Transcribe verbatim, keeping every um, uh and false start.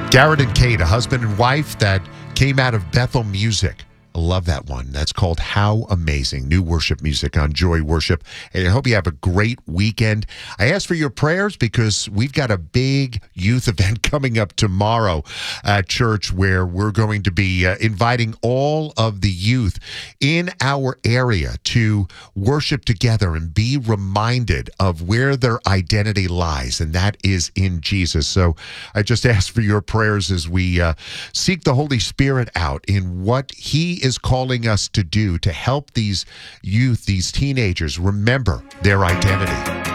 Garrett and Kate, a husband and wife that came out of Bethel Music. I love that one. That's called How Amazing. New worship music on Joy Worship. And I hope you have a great weekend. I ask for your prayers because we've got a big youth event coming up tomorrow at church where we're going to be uh, inviting all of the youth in our area to worship together and be reminded of where their identity lies, and that is in Jesus. So I just ask for your prayers as we uh, seek the Holy Spirit out in what He is calling us to do to help these youth, these teenagers, remember their identity.